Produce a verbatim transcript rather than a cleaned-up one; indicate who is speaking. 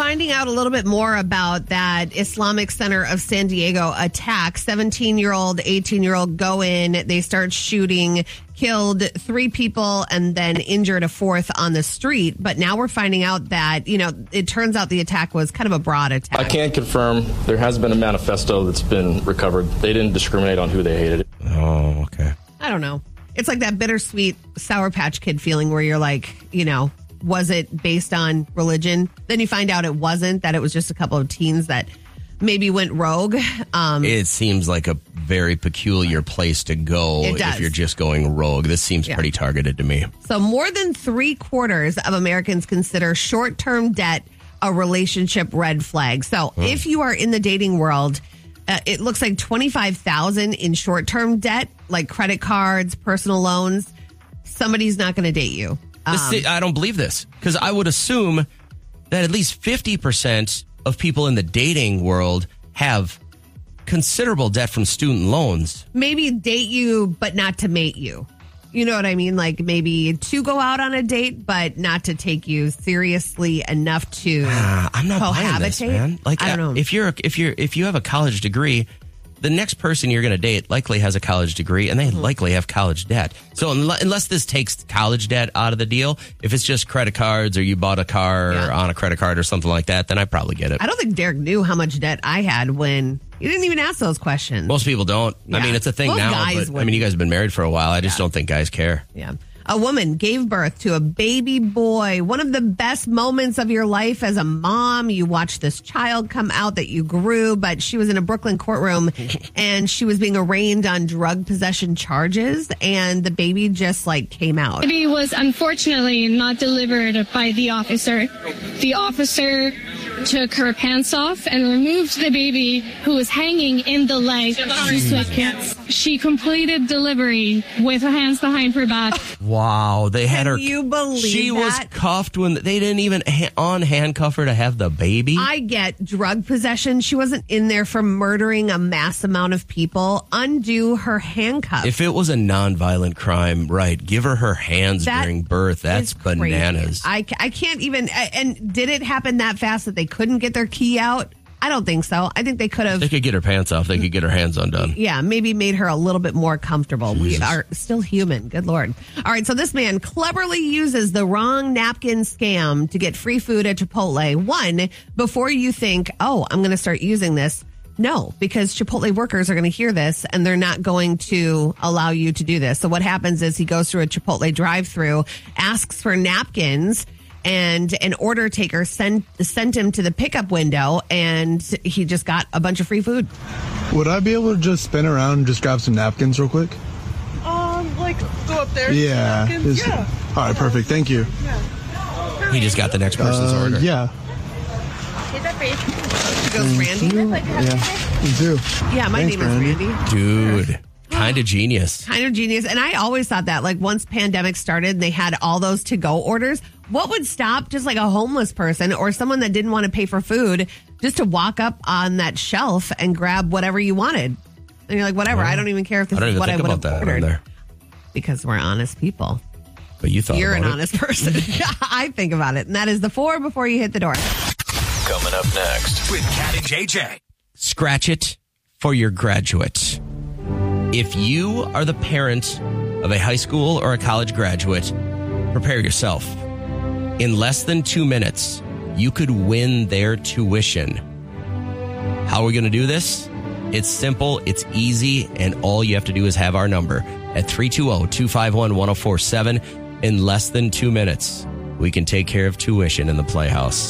Speaker 1: finding out a little bit more about that Islamic Center of San Diego attack. seventeen-year-old, eighteen-year-old go in, they start shooting, killed three people, and then injured a fourth on the street. But now we're finding out that, you know, it turns out the attack was kind of a broad attack.
Speaker 2: I can confirm there has been a manifesto that's been recovered. They didn't discriminate on who they hated.
Speaker 3: Oh, okay.
Speaker 1: I don't know. It's like that bittersweet Sour Patch Kid feeling where you're like, you know, was it based on religion? Then you find out it wasn't, that it was just a couple of teens that maybe went rogue. Um,
Speaker 3: it seems like a very peculiar place to go if you're just going rogue. This seems yeah. pretty targeted to me.
Speaker 1: So more than three quarters of Americans consider short-term debt a relationship red flag. So hmm. if you are in the dating world, uh, it looks like twenty-five thousand in short-term debt, like credit cards, personal loans. Somebody's not going to date you. Um,
Speaker 3: this, I don't believe this, because I would assume that at least fifty percent of people in the dating world have considerable debt from student loans.
Speaker 1: Maybe date you, but not to mate you. You know what I mean? Like maybe to go out on a date, but not to take you seriously enough to
Speaker 3: uh, I'm not
Speaker 1: cohabitate.
Speaker 3: Buying this, man. Like
Speaker 1: I don't know.
Speaker 3: If you're if you're if you have a college degree, the next person you're going to date likely has a college degree, and they mm-hmm. likely have college debt. So unless, unless this takes college debt out of the deal, if it's just credit cards or you bought a car yeah. on a credit card or something like that, then I probably get it.
Speaker 1: I don't think Derek knew how much debt I had when he didn't even ask those questions.
Speaker 3: Most people don't. Yeah. I mean, it's a thing
Speaker 1: Most
Speaker 3: now.
Speaker 1: Guys
Speaker 3: but,
Speaker 1: would.
Speaker 3: I mean, you guys have been married for a while. I just yeah. don't think guys care.
Speaker 1: Yeah. A woman gave birth to a baby boy. One of the best moments of your life as a mom. You watched this child come out that you grew, but she was in a Brooklyn courtroom and she was being arraigned on drug possession charges, and the baby just like came out.
Speaker 4: The baby was unfortunately not delivered by the officer. The officer took her pants off and removed the baby, who was hanging in the leg through sweatpants. She completed delivery with her hands behind her back.
Speaker 3: Wow, they had
Speaker 1: Can
Speaker 3: her.
Speaker 1: you believe
Speaker 3: she
Speaker 1: that?
Speaker 3: was cuffed when they didn't even ha- on handcuff her to have the baby.
Speaker 1: I get drug possession. She wasn't in there for murdering a mass amount of people. Undo her handcuffs.
Speaker 3: If it was a nonviolent crime, right? Give her her hands that during birth. That's bananas.
Speaker 1: I, I can't even. And did it happen that fast that they couldn't get their key out? I don't think so. I think they could have.
Speaker 3: They could get her pants off. They could get her hands undone.
Speaker 1: Yeah, maybe made her a little bit more comfortable. Jesus. We are still human. Good Lord. All right, so this man cleverly uses the wrong napkin scam to get free food at Chipotle. One, before you think, oh, I'm going to start using this. No, because Chipotle workers are going to hear this and they're not going to allow you to do this. So what happens is he goes through a Chipotle drive-thru, asks for napkins, and an order taker sent sent him to the pickup window, and he just got a bunch of free food.
Speaker 5: Would I be able to just spin around and just grab some napkins real quick?
Speaker 6: Um, like go up there.
Speaker 5: Yeah.
Speaker 6: Yeah.
Speaker 5: All right, perfect. Thank you.
Speaker 6: Yeah.
Speaker 3: He just got the next person's
Speaker 5: uh,
Speaker 3: order.
Speaker 5: Yeah.
Speaker 6: Is that free?
Speaker 1: She goes, Randy?
Speaker 5: Yeah, you do.
Speaker 1: Yeah, my
Speaker 5: Thanks,
Speaker 1: name
Speaker 5: Randy.
Speaker 1: is Randy.
Speaker 3: Dude. Kind of genius.
Speaker 1: Kind of genius. And I always thought that, like, once pandemic started and they had all those to-go orders, what would stop just like a homeless person or someone that didn't want to pay for food just to walk up on that shelf and grab whatever you wanted? And you're like, whatever, well, I don't even care if this is what I would have ordered. There. Because we're honest people.
Speaker 3: But you thought
Speaker 1: You're
Speaker 3: about
Speaker 1: an
Speaker 3: it.
Speaker 1: honest person. I think about it. And that is the four before you hit the door.
Speaker 7: Coming up next with Kat and J J.
Speaker 3: Scratch it for your graduate. If you are the parent of a high school or a college graduate, prepare yourself. In less than two minutes, you could win their tuition. How are we going to do this? It's simple, it's easy, and all you have to do is have our number at three two zero, two five one, one zero four seven. In less than two minutes, we can take care of tuition in the Playhouse.